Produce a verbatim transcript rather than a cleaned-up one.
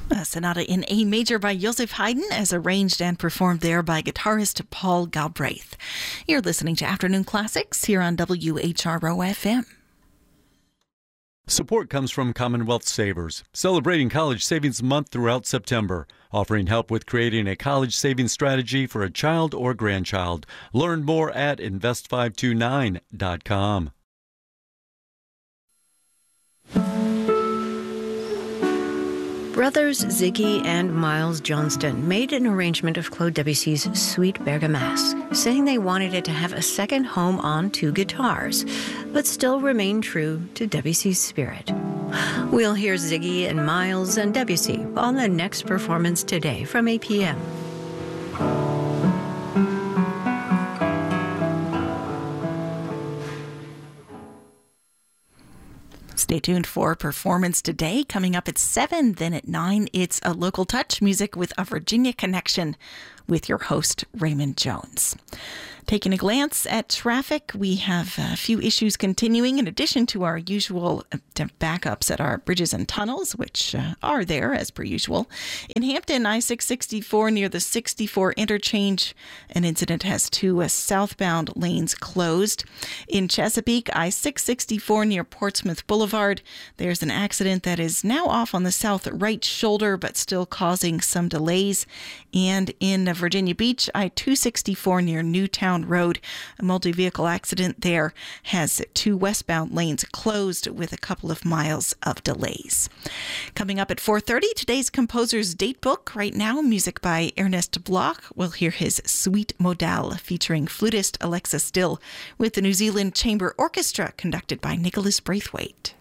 A sonata in A major by Joseph Haydn, as arranged and performed there by guitarist Paul Galbraith. You're listening to Afternoon Classics here on W H R O F M. Support comes from Commonwealth Savers, celebrating College Savings Month throughout September, offering help with creating a college savings strategy for a child or grandchild. Learn more at invest five two nine dot com. Brothers Ziggy and Miles Johnston made an arrangement of Claude Debussy's Suite Bergamasque, saying they wanted it to have a second home on two guitars, but still remain true to Debussy's spirit. We'll hear Ziggy and Miles and Debussy on the next performance today from eight p.m. Stay tuned for Performance Today. Coming up at seven, then at nine, it's a local touch music with a Virginia connection with your host, Raymond Jones. Taking a glance at traffic, we have a few issues continuing in addition to our usual backups at our bridges and tunnels, which uh, are there as per usual. In Hampton, I six sixty-four near the sixty-four interchange, an incident has two uh, southbound lanes closed. In Chesapeake, I six sixty-four near Portsmouth Boulevard, there's an accident that is now off on the south right shoulder, but still causing some delays. And in Virginia Beach, I two sixty-four near Newtown Road, a multi-vehicle accident there has two westbound lanes closed with a couple of miles of delays. Coming up at four thirty, today's composer's date book. Right now, music by Ernest Bloch. We'll hear his Suite Modale featuring flutist Alexa Still with the New Zealand Chamber Orchestra conducted by Nicholas Braithwaite.